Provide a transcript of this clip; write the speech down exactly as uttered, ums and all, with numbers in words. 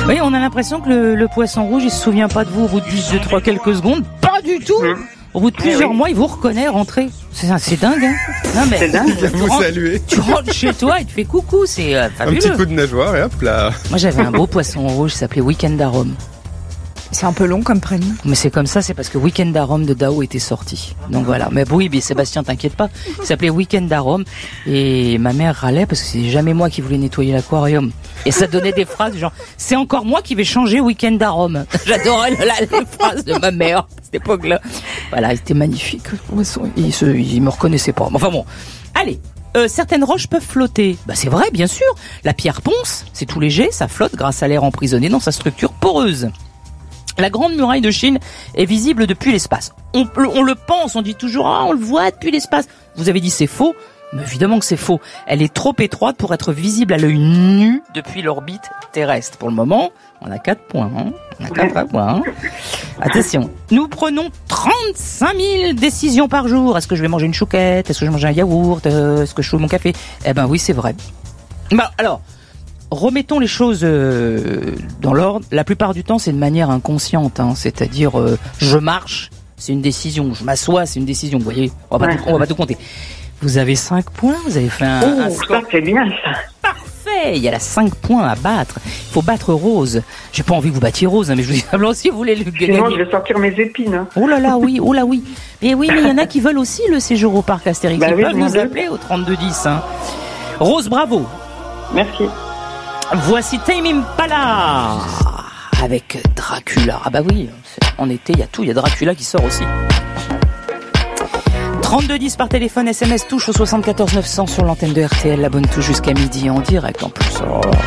Oui, on a l'impression que le, le poisson rouge, il se souvient pas de vous au bout de deux, trois, quelques secondes. Pas du tout. Mmh. Au bout de plusieurs oui. mois, il vous reconnaît rentrer. C'est, c'est dingue, hein. Non, mais c'est dingue. Il vient vous rentres, saluer. Tu rentres chez toi, il te fait coucou, c'est euh, fabuleux. Un petit coup de nageoire et hop là. Moi, j'avais un beau poisson rouge, il s'appelait Weekend à Rome. C'est un peu long comme prénom. Mais c'est comme ça, c'est parce que Weekend à Rome de Dao était sorti. Donc voilà. Mais oui, mais Sébastien, t'inquiète pas. Il s'appelait Weekend à Rome. Et ma mère râlait parce que c'est jamais moi qui voulais nettoyer l'aquarium. Et ça donnait des phrases genre, c'est encore moi qui vais changer Weekend à Rome. J'adorais la, les phrases de ma mère à cette époque-là. Voilà, il était magnifique. Il, se, il me reconnaissait pas. Enfin bon. Allez. Euh, certaines roches peuvent flotter. Bah c'est vrai, bien sûr. La pierre ponce, c'est tout léger, ça flotte grâce à l'air emprisonné dans sa structure poreuse. La grande muraille de Chine est visible depuis l'espace. On, on le pense, on dit toujours « Ah, on le voit depuis l'espace ». Vous avez dit c'est faux, mais évidemment que c'est faux. Elle est trop étroite pour être visible à l'œil nu depuis l'orbite terrestre. Pour le moment, on a quatre points. Hein. On a quatre points. Hein. Attention, nous prenons trente-cinq mille décisions par jour. Est-ce que je vais manger une chouquette ? Est-ce que je vais manger un yaourt ? Est-ce que je chauffe mon café ? Eh ben oui, c'est vrai. Bah alors... Remettons les choses euh, dans l'ordre. La plupart du temps, c'est de manière inconsciente. Hein. C'est-à-dire, euh, je marche, c'est une décision. Je m'assois, c'est une décision. Vous voyez, on va pas, ouais. tout, on va pas tout compter. Vous avez cinq points. Vous avez fait un, oh, un score. Ça, c'est bien ça. Parfait. Il y a là cinq points à battre. Il faut battre Rose. J'ai pas envie que vous battiez Rose, hein, mais je vous dis simplement si vous voulez le gagner. Sinon, je vais sortir mes épines. Hein. Oh là là, oui, oh là oui. Mais oui, mais il y en a qui veulent aussi le séjour au parc Astérix. Bah, Ils oui, peuvent nous appeler au trente-deux dix. Hein. Rose, bravo. Merci. Voici Tame Impala avec Dracula. Ah bah oui, en été, il y a tout, il y a Dracula qui sort aussi. trente-deux dix par téléphone, S M S, touche au soixante-quatorze neuf cents sur l'antenne de R T L, la bonne touche jusqu'à midi en direct en plus. Oh.